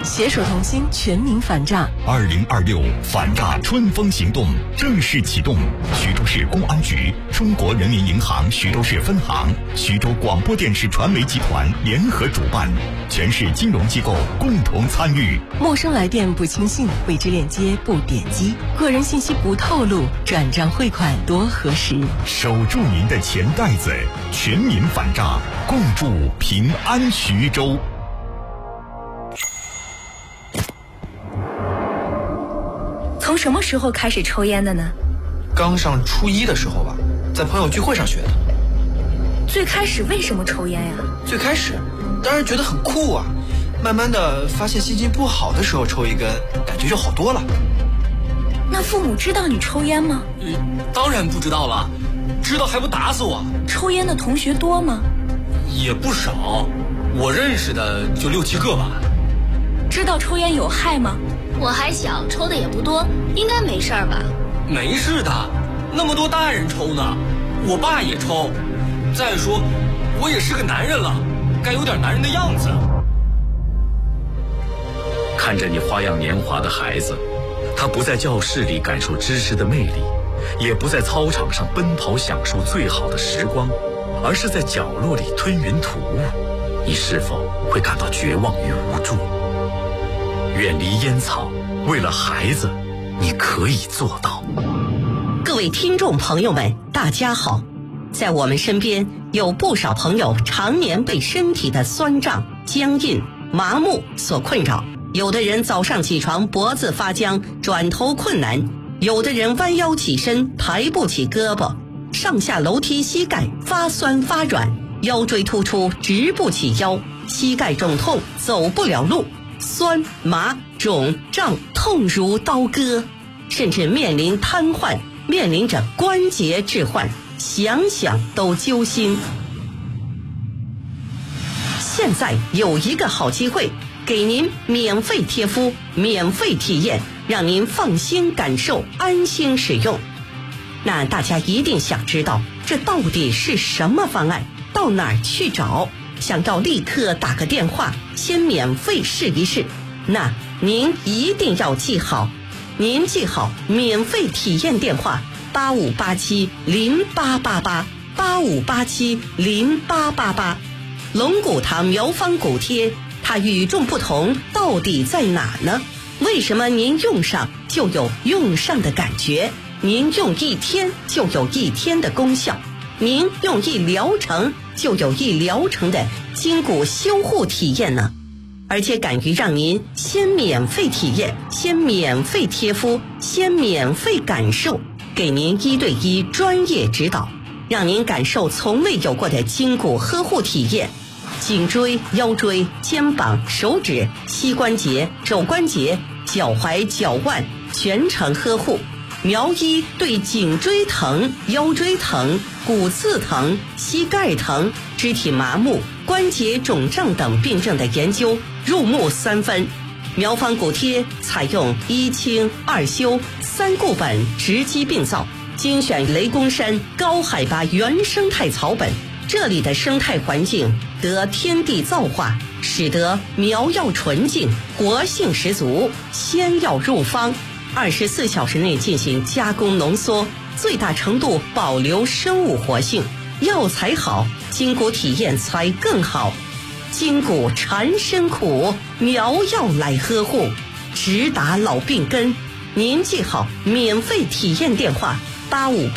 携手同心，全民反诈。 2026反诈春风行动正式启动，徐州市公安局、中国人民银行徐州市分行、徐州广播电视传媒集团联合主办，全市金融机构共同参与。 陌生来电不轻信，未知链接不点击，个人信息不透露，转账汇款多核实。 守住您的钱袋子，全民反诈，共筑平安徐州。 从什么时候开始抽烟的呢？ 刚上初一的时候吧，在朋友聚会上学的。 最开始为什么抽烟呀？ 最开始当然觉得很酷啊，慢慢的发现心情不好的时候抽一根，感觉就好多了。 那父母知道你抽烟吗？ 当然不知道了，知道还不打死我。 抽烟的同学多吗？ 也不少，我认识的就6、7个吧。 知道抽烟有害吗？ 我还小，抽的也不多，应该没事儿吧？ 没事的，那么多大人抽呢，我爸也抽。再说，我也是个男人了，该有点男人的样子。 看着你花样年华的孩子，他不在教室里感受知识的魅力，也不在操场上奔跑享受最好的时光，而是在角落里吞云吐雾，你是否会感到绝望与无助？远离烟草，为了孩子，你可以做到。 各位听众朋友们，大家好。在我们身边有不少朋友常年被身体的酸胀、僵硬、麻木所困扰，有的人早上起床脖子发僵，转头困难，有的人弯腰起身抬不起胳膊，上下楼梯膝盖发酸发软，腰椎突出直不起腰，膝盖肿痛走不了路，酸麻肿胀痛如刀割，甚至面临瘫痪，面临着关节置换，想想都揪心。现在有一个好机会，给您免费贴敷，免费体验，让您放心感受，安心使用。那大家一定想知道，这到底是什么方案？到哪儿去找？想要立刻打个电话，先免费试一试。那您一定要记好，您记好免费体验电话85870888，85870888。龙骨糖苗方骨贴，它与众不同到底在哪呢？为什么您用上就有用上的感觉？您用1天就有1天的功效，您用1疗程就有1疗程的筋骨修护体验呢？而且敢于让您先免费体验，先免费贴敷，先免费感受，给您1对1专业指导，让您感受从未有过的筋骨呵护体验。颈椎、腰椎、肩膀、手指、膝关节、肘关节、脚踝、脚腕全程呵护。苗医对颈椎疼、腰椎疼、骨刺疼、膝盖疼、肢体麻木、关节肿胀等病症的研究入木3分。苗方骨贴采用1清2修3固本直击病灶，精选雷公山高海拔原生态草本，这里的生态环境得天地造化，使得苗药纯净，活性十足，鲜药入方，24小时内进行加工浓缩，最大程度保留生物活性。药材好，筋骨体验才更好。筋骨缠身苦，苗药来呵护，直达老病根。您记好免费体验电话85